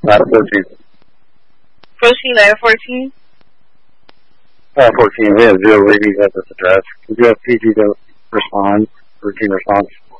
Ladder 14. Proceed, ladder 14. 14, we have 0 readings at this address. Would you have PG to respond? Routine response.